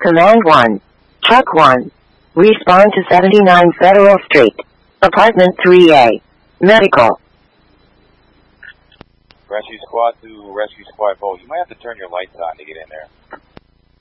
Command 1. Truck 1. Respond to 79 Federal Street. Apartment 3A. Medical. Rescue Squad to Rescue Squad Boat. You might have to turn your lights on to get in there.